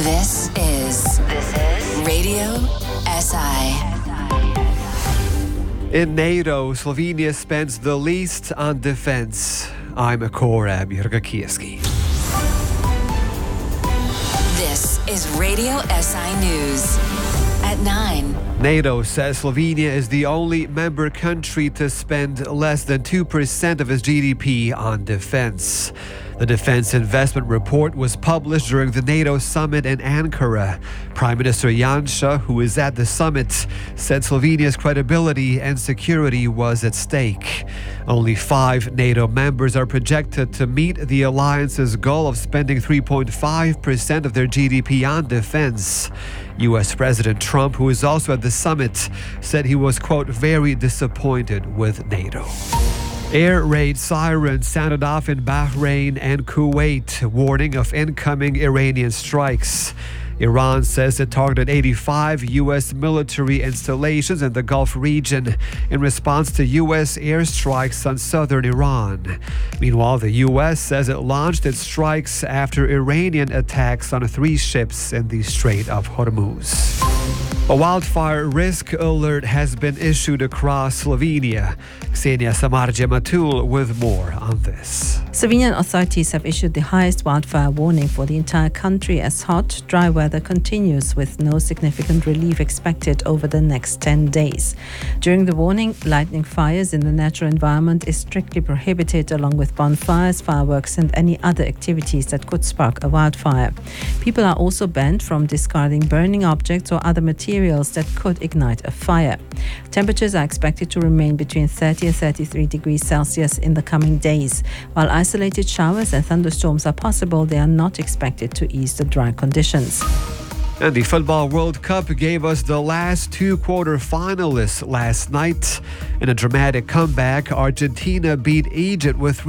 This is Radio SI. In NATO, Slovenia spends the least on defense. I'm Korab Jurgakieski. This is Radio SI News at 9. NATO says Slovenia is the only member country to spend less than 2% of its GDP on defense. The Defense Investment Report was published during the NATO summit in Ankara. Prime Minister Janša, who is at the summit, said Slovenia's credibility and security was at stake. Only 5 NATO members are projected to meet the alliance's goal of spending 3.5% of their GDP on defense. U.S. President Trump, who is also at the summit, said he was, quote, very disappointed with NATO. Air raid sirens sounded off in Bahrain and Kuwait, warning of incoming Iranian strikes. Iran says it targeted 85 U.S. military installations in the Gulf region in response to U.S. airstrikes on southern Iran. Meanwhile, the U.S. says it launched its strikes after Iranian attacks on 3 ships in the Strait of Hormuz. A wildfire risk alert has been issued across Slovenia. Ksenia Samardzija-Matul with more on this. Slovenian authorities have issued the highest wildfire warning for the entire country as hot, dry weather continues with no significant relief expected over the next 10 days. During the warning, lighting fires in the natural environment is strictly prohibited, along with bonfires, fireworks and any other activities that could spark a wildfire. People are also banned from discarding burning objects or other materials that could ignite a fire. Temperatures are expected to remain between 30 and 33 degrees Celsius in the coming days. While isolated showers and thunderstorms are possible, they are not expected to ease the dry conditions. And the Football World Cup gave us the last 2 quarter-finalists last night. In a dramatic comeback, Argentina beat Egypt with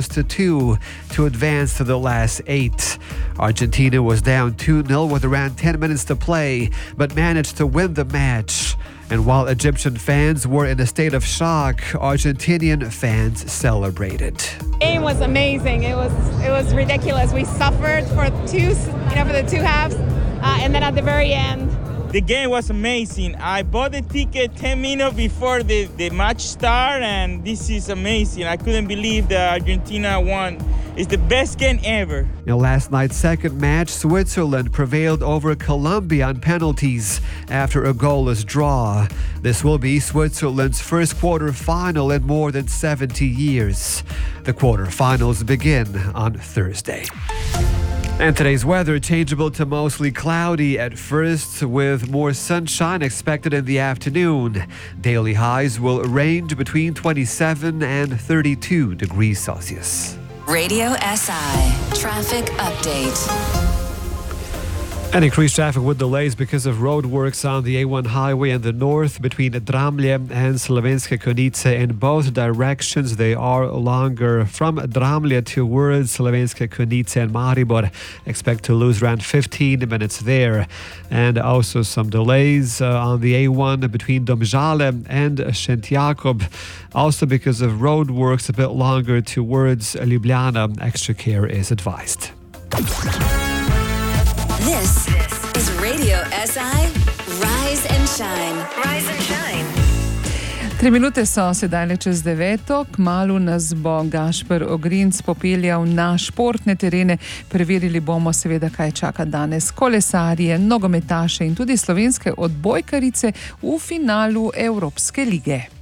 3-2 to advance to the last 8. Argentina was down 2-0 with around 10 minutes to play, but managed to win the match. And while Egyptian fans were in a state of shock, Argentinian fans celebrated. The game was amazing. It was ridiculous. We suffered for the 2 halves. And then at the very end, the game was amazing. I bought the ticket 10 minutes before the match started, and this is amazing. I couldn't believe that Argentina won. It's the best game ever. In last night's second match, Switzerland prevailed over Colombia on penalties after a goalless draw. This will be Switzerland's first quarter-final in more than 70 years. The quarter-finals begin on Thursday. And today's weather, changeable to mostly cloudy at first, with more sunshine expected in the afternoon. Daily highs will range between 27 and 32 degrees Celsius. Radio SI Traffic Update. And increased traffic with delays because of roadworks on the A1 highway in the north between Dramlje and Slovenske Konjice in both directions. They are longer from Dramlje towards Slovenske Konjice and Maribor. Expect to lose around 15 minutes there. And also some delays on the A1 between Domžale and Šentjakob. Also because of roadworks a bit longer towards Ljubljana. Extra care is advised. This is Radio SI Rise and Shine. Rise and Shine. 3 minute so sedaj čez 9. Kmalu nas bo Gašper Ogrinc popeljal na športne terene. Preverili bomo seveda, kaj čaka danes kolesarje, nogometaše in tudi slovenske odbojkarice v finalu Evropske lige.